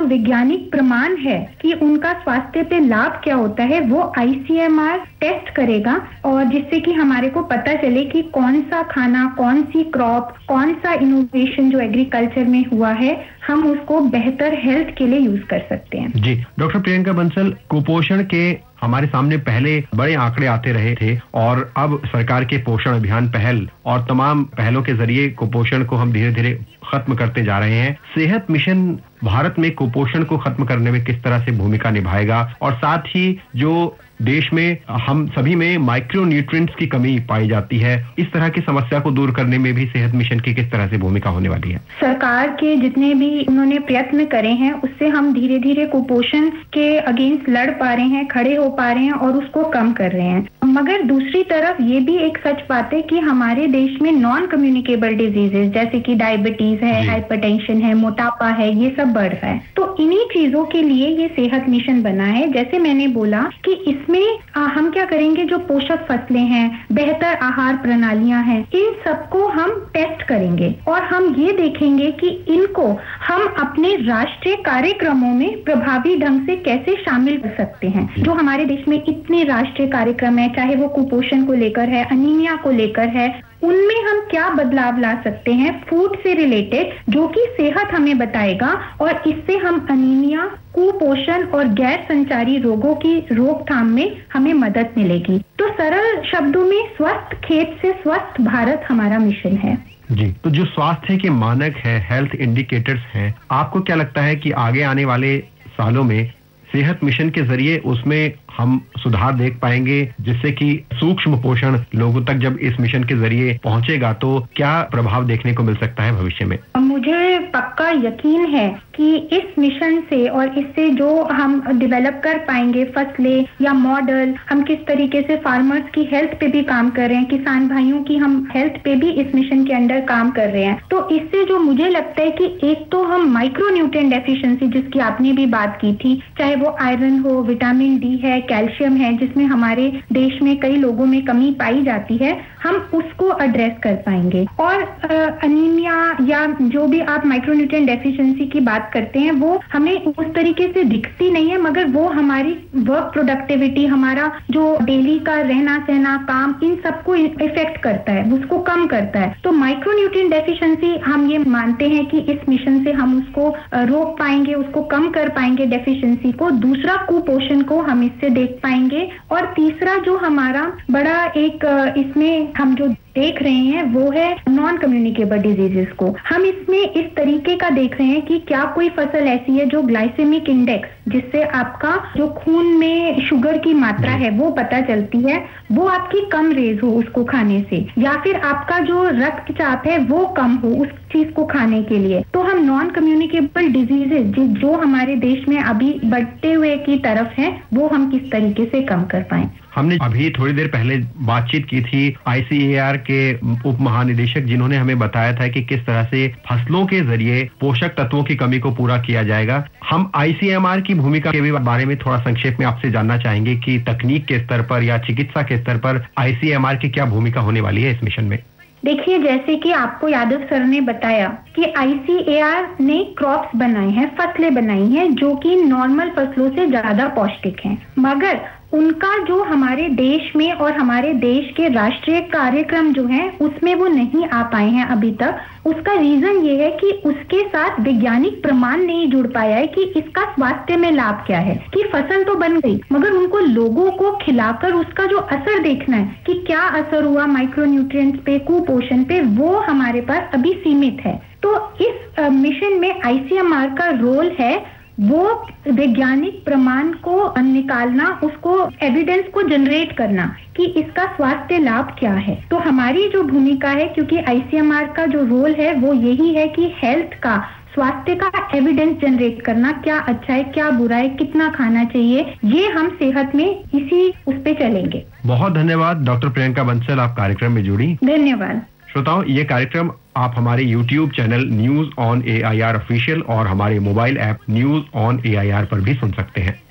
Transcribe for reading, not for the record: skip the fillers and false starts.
वैज्ञानिक प्रमाण है कि उनका स्वास्थ्य पे लाभ क्या होता है, वो ICMR टेस्ट करेगा, और जिससे कि हमारे को पता चले कि कौन सा खाना, कौन सी क्रॉप, कौन सा इनोवेशन जो एग्रीकल्चर में हुआ है, हम उसको बेहतर हेल्थ के लिए यूज कर सकते हैं। जी, डॉक्टर प्रियंका बंसल, कुपोषण के हमारे सामने पहले बड़े आंकड़े आते रहे थे और अब सरकार के पोषण अभियान पहल और तमाम पहलों के जरिए कुपोषण को हम धीरे धीरे खत्म करते जा रहे हैं। सेहत मिशन भारत में कुपोषण को खत्म करने में किस तरह से भूमिका निभाएगा, और साथ ही जो देश में हम सभी में माइक्रो न्यूट्रिएंट्स की कमी पाई जाती है, इस तरह की समस्या को दूर करने में भी सेहत मिशन की किस तरह से भूमिका होने वाली है? सरकार के जितने भी उन्होंने प्रयत्न करे हैं, उससे हम धीरे धीरे कुपोषण के अगेंस्ट लड़ पा रहे हैं, खड़े हो पा रहे हैं और उसको कम कर रहे हैं। मगर दूसरी तरफ ये भी एक सच बात है कि हमारे देश में नॉन कम्युनिकेबल डिजीजेस जैसे कि डायबिटीज है, हाइपरटेंशन है, मोटापा है, ये सब बढ़ रहा है। तो इन्हीं चीजों के लिए ये सेहत मिशन बना है। जैसे मैंने बोला कि इसमें हम क्या करेंगे, जो पोषक फसलें हैं, बेहतर आहार प्रणालियां हैं, इन सबको हम टेस्ट करेंगे और हम ये देखेंगे कि इनको हम अपने राष्ट्रीय कार्यक्रमों में प्रभावी ढंग से कैसे शामिल कर सकते हैं। जो हमारे देश में इतने राष्ट्रीय कार्यक्रम है, चाहे वो कुपोषण को लेकर है, अनीमिया को लेकर है, उनमें हम क्या बदलाव ला सकते हैं फूड से रिलेटेड, जो कि सेहत हमें बताएगा, और इससे हम अनीमिया, कुपोषण और गैर संचारी रोगों की रोकथाम में हमें मदद मिलेगी। तो सरल शब्दों में स्वस्थ खेत से स्वस्थ भारत हमारा मिशन है। जी, तो जो स्वास्थ्य के मानक है, हेल्थ इंडिकेटर्स हैं, आपको क्या लगता है कि आगे आने वाले सालों में सेहत मिशन के जरिए उसमें हम सुधार देख पाएंगे, जिससे कि सूक्ष्म पोषण लोगों तक जब इस मिशन के जरिए पहुंचेगा तो क्या प्रभाव देखने को मिल सकता है भविष्य में? मुझे पक्का यकीन है कि इस मिशन से और इससे जो हम डेवलप कर पाएंगे फसलें या मॉडल, हम किस तरीके से फार्मर्स की हेल्थ पे भी काम कर रहे हैं, किसान भाइयों की हम हेल्थ पे भी इस मिशन के अंडर काम कर रहे हैं। तो इससे जो मुझे लगता है कि एक तो हम माइक्रो न्यूट्रिएंट डेफिशिएंसी जिसकी आपने भी बात की थी, चाहे वो आयरन हो, विटामिन डी है, कैल्शियम है, जिसमें हमारे देश में कई लोगों में कमी पाई जाती है, हम उसको एड्रेस कर पाएंगे। और अनीमिया या जो भी आप माइक्रोन्यूट्रिएंट डेफिशिएंसी की बात करते हैं, वो हमें उस तरीके से दिखती नहीं है, मगर वो हमारी वर्क प्रोडक्टिविटी, हमारा जो डेली का रहना सहना, काम, इन सबको इफेक्ट करता है, उसको कम करता है। तो माइक्रोन्यूट्रिएंट डेफिशिएंसी हम ये मानते हैं कि इस मिशन से हम उसको रोक पाएंगे, उसको कम कर पाएंगे डेफिशिएंसी को। दूसरा, कुपोषण को हम इससे देख पाएंगे। और तीसरा जो हमारा बड़ा एक इसमें हम जो देख रहे हैं वो है नॉन कम्युनिकेबल डिजीजेस को। हम इसमें इस तरीके का देख रहे हैं कि क्या कोई फसल ऐसी है जो ग्लाइसेमिक इंडेक्स, जिससे आपका जो खून में शुगर की मात्रा है वो पता चलती है, वो आपकी कम रेज हो उसको खाने से, या फिर आपका जो रक्तचाप है वो कम हो उस चीज को खाने के लिए। तो हम नॉन कम्युनिकेबल डिजीजेस जो हमारे देश में अभी बढ़ते हुए की तरफ है, वो हम किस तरीके से कम कर पाए। हमने अभी थोड़ी देर पहले बातचीत की थी ICAR के उप महानिदेशक, जिन्होंने हमें बताया था कि किस तरह से फसलों के जरिए पोषक तत्वों की कमी को पूरा किया जाएगा। हम ICMR की भूमिका के बारे में थोड़ा संक्षेप में आपसे जानना चाहेंगे कि तकनीक के स्तर पर या चिकित्सा के स्तर पर ICMR की क्या भूमिका होने वाली है इस मिशन में? देखिए, जैसे कि आपको यादव सर ने बताया कि ICAR ने क्रॉप्स बनाए हैं, फसलें बनाई हैं जो कि नॉर्मल फसलों से ज्यादा पौष्टिक हैं, मगर उनका जो हमारे देश में और हमारे देश के राष्ट्रीय कार्यक्रम जो हैं उसमें वो नहीं आ पाए हैं अभी तक। उसका रीजन ये है कि उसके साथ वैज्ञानिक प्रमाण नहीं जुड़ पाया है कि इसका स्वास्थ्य में लाभ क्या है। कि फसल तो बन गई, मगर उनको लोगों को खिलाकर उसका जो असर देखना है कि क्या असर हुआ माइक्रोन्यूट्रिएंट्स पे, कुपोषण पे, वो हमारे पास अभी सीमित है। तो इस मिशन में ICMR का रोल है वो वैज्ञानिक प्रमाण को निकालना, उसको एविडेंस को जनरेट करना कि इसका स्वास्थ्य लाभ क्या है। तो हमारी जो भूमिका है, क्योंकि ICMR का जो रोल है वो यही है कि हेल्थ का, स्वास्थ्य का एविडेंस जनरेट करना, क्या अच्छा है, क्या बुरा है, कितना खाना चाहिए, ये हम सेहत में इसी उस पे चलेंगे। बहुत धन्यवाद डॉक्टर प्रियंका बंसल, आप कार्यक्रम में जुड़ी। धन्यवाद। श्रोताओं, ये कार्यक्रम आप हमारे YouTube channel news on AIR official और हमारे mobile app news on AIR पर भी सुन सकते हैं।